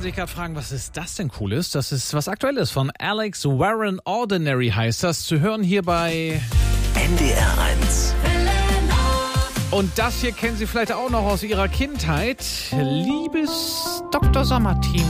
sich gerade fragen, was ist das denn Cooles? Das ist was Aktuelles von Alex Warren. Ordinary heißt das. Zu hören hier bei NDR1. Und das hier kennen Sie vielleicht auch noch aus Ihrer Kindheit. Liebes Dr. Sommer-Team,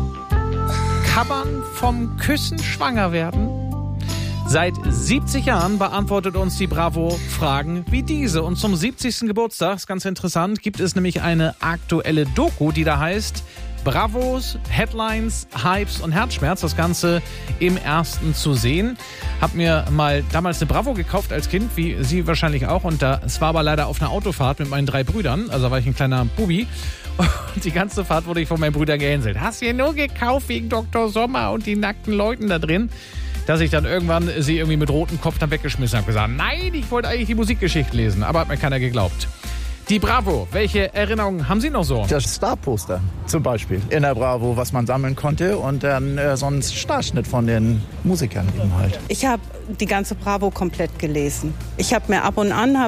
kann man vom Küssen schwanger werden? Seit 70 Jahren beantwortet uns die Bravo Fragen wie diese. Und zum 70. Geburtstag, ist ganz interessant, gibt es nämlich eine aktuelle Doku, die da heißt Bravos, Headlines, Hypes und Herzschmerz. Das Ganze im Ersten zu sehen. Hab mir mal damals eine Bravo gekauft als Kind, wie Sie wahrscheinlich auch. Und es war aber leider auf einer Autofahrt mit meinen 3 Brüdern. Also war ich ein kleiner Bubi. Und die ganze Fahrt wurde ich von meinen Brüdern gehänselt. Hast du nur gekauft wegen Dr. Sommer und die nackten Leuten da drin? Dass ich dann irgendwann sie irgendwie mit rotem Kopf dann weggeschmissen habe. Gesagt, nein, ich wollte eigentlich die Musikgeschichte lesen. Aber hat mir keiner geglaubt. Die Bravo, welche Erinnerungen haben Sie noch so? Das Starposter zum Beispiel in der Bravo, was man sammeln konnte und dann so ein Starschnitt von den Musikern eben halt. Ich habe die ganze Bravo komplett gelesen. Ich habe mir ab und an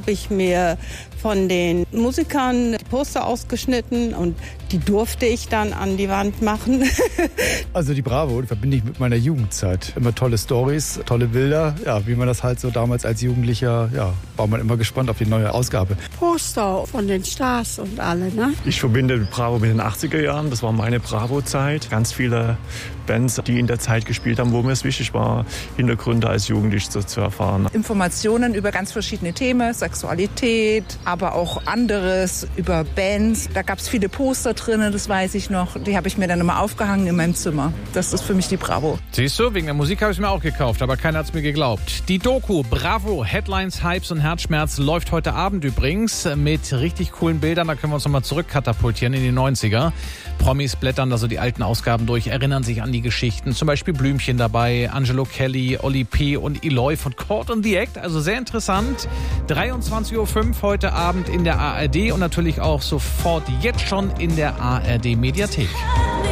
von den Musikern die Poster ausgeschnitten und die durfte ich dann an die Wand machen. Also die Bravo, die verbinde ich mit meiner Jugendzeit. Immer tolle Storys, tolle Bilder. Ja, wie man das halt so damals als Jugendlicher, ja, war man immer gespannt auf die neue Ausgabe. Poster von den Stars und alle, ne? Ich verbinde Bravo mit den 80er Jahren. Das war meine Bravo-Zeit. Ganz viele Bands, die in der Zeit gespielt haben, wo mir es wichtig war, Hintergründe als Jugendlich zu erfahren. Informationen über ganz verschiedene Themen, Sexualität, aber auch anderes über Bands. Da gab es viele Poster drin, das weiß ich noch. Die habe ich mir dann immer aufgehangen in meinem Zimmer. Das ist für mich die Bravo. Siehst du, wegen der Musik habe ich es mir auch gekauft, aber keiner hat es mir geglaubt. Die Doku Bravo, Headlines, Hypes und Herzschmerz läuft heute Abend übrigens mit richtig coolen Bildern. Da können wir uns nochmal zurückkatapultieren in die 90er. Promis blättern da so die alten Ausgaben durch, erinnern sich an die Geschichten. Zum Beispiel Blümchen dabei, Angelo Kelly, Oli P. und Eloy von Caught on the Act. Also sehr interessant. 23.05 Uhr heute Abend in der ARD und natürlich auch sofort jetzt schon in der ARD Mediathek.